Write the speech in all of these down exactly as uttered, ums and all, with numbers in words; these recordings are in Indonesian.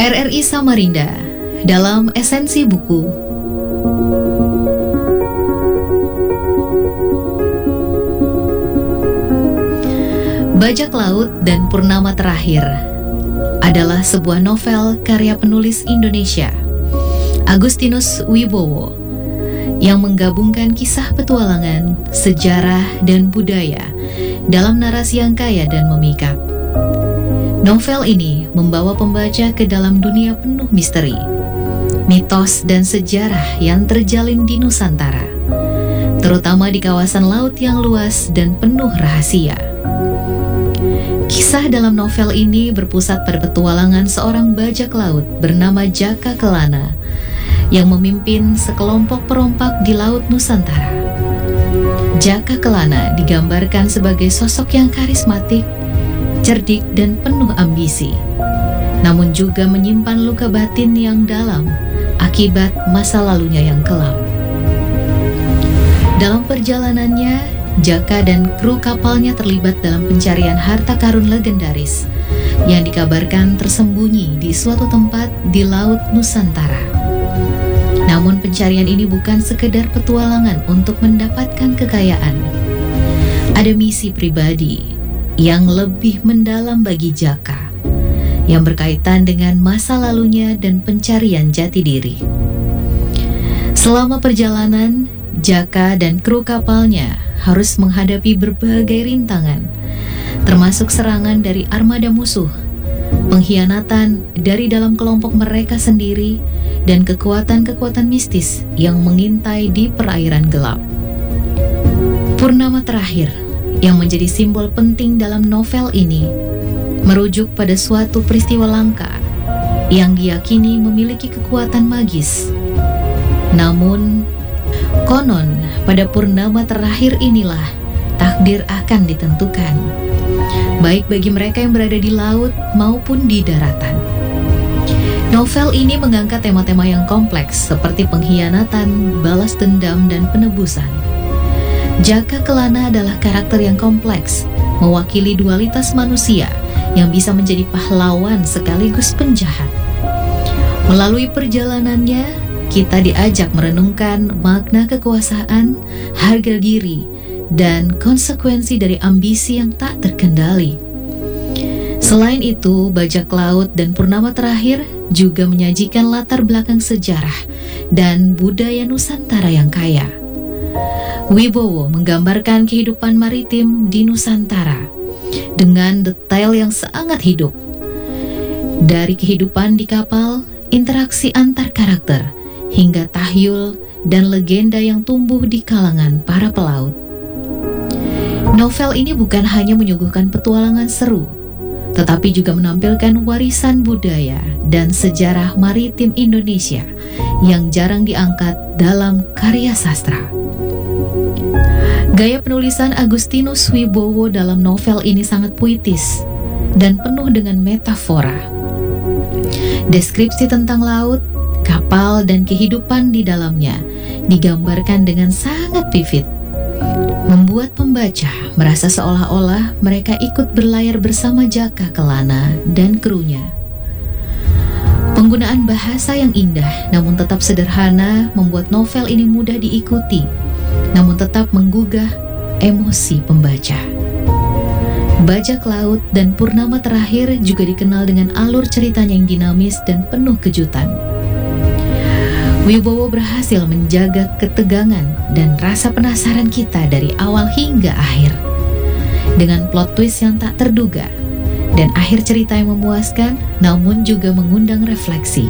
R R I Samarinda dalam Esensi Buku. Bajak Laut dan Purnama Terakhir adalah sebuah novel karya penulis Indonesia, Agustinus Wibowo, yang menggabungkan kisah petualangan, sejarah, dan budaya dalam narasi yang kaya dan memikat. Novel ini membawa pembaca ke dalam dunia penuh misteri, mitos, dan sejarah yang terjalin di Nusantara, terutama di kawasan laut yang luas dan penuh rahasia. Kisah dalam novel ini berpusat pada petualangan seorang bajak laut bernama Jaka Kelana yang memimpin sekelompok perompak di Laut Nusantara. Jaka Kelana digambarkan sebagai sosok yang karismatik, cerdik, dan penuh ambisi, namun juga menyimpan luka batin yang dalam akibat masa lalunya yang kelam. Dalam perjalanannya, Jaka dan kru kapalnya terlibat dalam pencarian harta karun legendaris yang dikabarkan tersembunyi di suatu tempat di Laut Nusantara. Namun pencarian ini bukan sekedar petualangan untuk mendapatkan kekayaan. Ada misi pribadi yang lebih mendalam bagi Jaka, yang berkaitan dengan masa lalunya dan pencarian jati diri. Selama perjalanan, Jaka dan kru kapalnya harus menghadapi berbagai rintangan, termasuk serangan dari armada musuh, pengkhianatan dari dalam kelompok mereka sendiri, dan kekuatan-kekuatan mistis yang mengintai di perairan gelap. Purnama Terakhir yang menjadi simbol penting dalam novel ini merujuk pada suatu peristiwa langka yang diyakini memiliki kekuatan magis. Namun, konon pada purnama terakhir inilah takdir akan ditentukan, baik bagi mereka yang berada di laut maupun di daratan. Novel ini mengangkat tema-tema yang kompleks seperti pengkhianatan, balas dendam, dan penebusan. Jaka Kelana adalah karakter yang kompleks, mewakili dualitas manusia yang bisa menjadi pahlawan sekaligus penjahat. Melalui perjalanannya, kita diajak merenungkan makna kekuasaan, harga diri, dan konsekuensi dari ambisi yang tak terkendali. Selain itu, Bajak Laut dan Purnama Terakhir juga menyajikan latar belakang sejarah dan budaya Nusantara yang kaya. Wibowo menggambarkan kehidupan maritim di Nusantara dengan detail yang sangat hidup. Dari kehidupan di kapal, interaksi antar karakter, hingga tahyul dan legenda yang tumbuh di kalangan para pelaut. Novel ini bukan hanya menyuguhkan petualangan seru, tetapi juga menampilkan warisan budaya dan sejarah maritim Indonesia yang jarang diangkat dalam karya sastra. Gaya penulisan Agustinus Wibowo dalam novel ini sangat puitis dan penuh dengan metafora. Deskripsi tentang laut, kapal, dan kehidupan di dalamnya digambarkan dengan sangat vivid, membuat pembaca merasa seolah-olah mereka ikut berlayar bersama Jaka Kelana dan krunya. Penggunaan bahasa yang indah namun tetap sederhana membuat novel ini mudah diikuti, namun tetap menggugah emosi pembaca. Bajak Laut dan Purnama Terakhir juga dikenal dengan alur ceritanya yang dinamis dan penuh kejutan. Wibowo berhasil menjaga ketegangan dan rasa penasaran kita dari awal hingga akhir, dengan plot twist yang tak terduga dan akhir cerita yang memuaskan namun juga mengundang refleksi.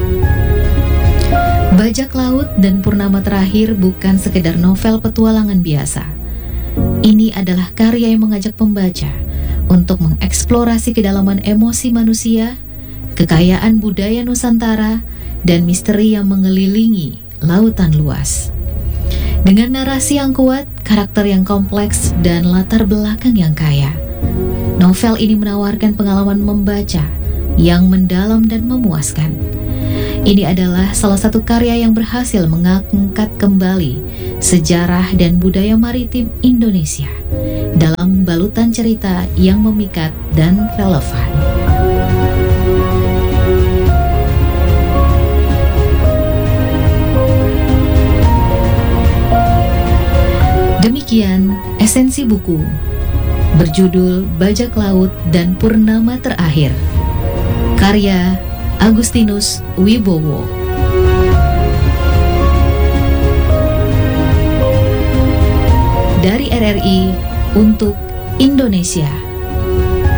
Bajak Laut dan Purnama Terakhir bukan sekedar novel petualangan biasa. Ini adalah karya yang mengajak pembaca untuk mengeksplorasi kedalaman emosi manusia, kekayaan budaya Nusantara, dan misteri yang mengelilingi lautan luas. Dengan narasi yang kuat, karakter yang kompleks, dan latar belakang yang kaya, novel ini menawarkan pengalaman membaca yang mendalam dan memuaskan. Ini adalah salah satu karya yang berhasil mengangkat kembali sejarah dan budaya maritim Indonesia dalam balutan cerita yang memikat dan relevan. Demikian esensi buku berjudul Bajak Laut dan Purnama Terakhir, karya Agustinus Wibowo. Dari R R I untuk Indonesia.